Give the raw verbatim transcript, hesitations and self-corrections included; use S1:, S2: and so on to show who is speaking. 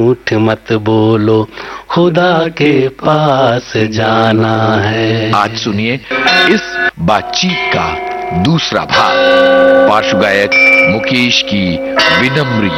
S1: झूठ मत बोलो, खुदा के पास जाना है।
S2: आज सुनिए इस बातचीत का दूसरा भाग। पार्श्व गायक मुकेश की विनम्र